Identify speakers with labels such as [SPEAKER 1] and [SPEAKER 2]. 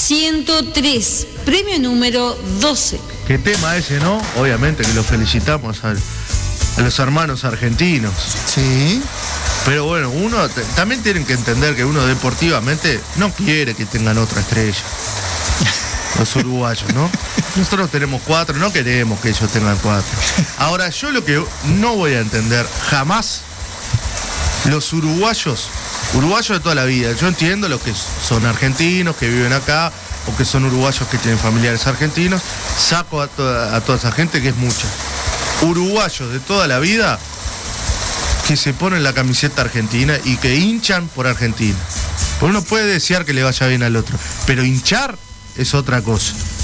[SPEAKER 1] 103, premio número 12.
[SPEAKER 2] ¿Qué tema ese, no? Obviamente que lo felicitamos a los hermanos argentinos.
[SPEAKER 3] Sí.
[SPEAKER 2] Pero bueno, también tienen que entender que uno deportivamente no quiere que tengan otra estrella. Los uruguayos, ¿no? Nosotros tenemos 4, no queremos que ellos tengan 4. Ahora, yo lo que no voy a entender jamás, los uruguayos de toda la vida. Yo entiendo los que son argentinos, que viven acá, o que son uruguayos que tienen familiares argentinos. Saco a toda esa gente, que es mucha. Uruguayos de toda la vida que se ponen la camiseta argentina y que hinchan por Argentina. Porque uno puede desear que le vaya bien al otro, pero hinchar es otra cosa.